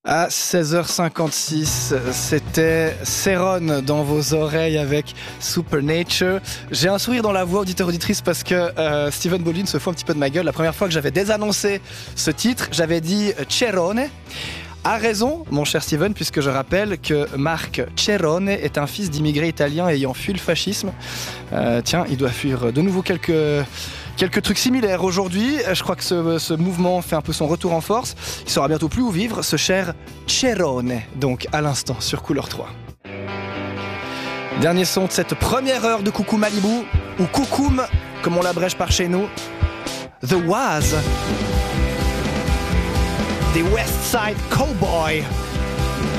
À 16h56, c'était Céron dans vos oreilles avec Supernature. J'ai un sourire dans la voix, auditeur-auditrice, parce que Steven Baldwin se fout un petit peu de ma gueule. La première fois que j'avais désannoncé ce titre, j'avais dit Cerone. A raison, mon cher Steven, puisque je rappelle que Marc Cerone est un fils d'immigrés italiens ayant fui le fascisme. Tiens, il doit fuir de nouveau quelques trucs similaires aujourd'hui. Je crois que ce mouvement fait un peu son retour en force. Il saura bientôt plus où vivre, ce cher Cerone. Donc à l'instant sur Couleur 3. Dernier son de cette première heure de Coucou Malibu, ou Coucoum, comme on l'abrège par chez nous. The Waz, des West Side Cowboy.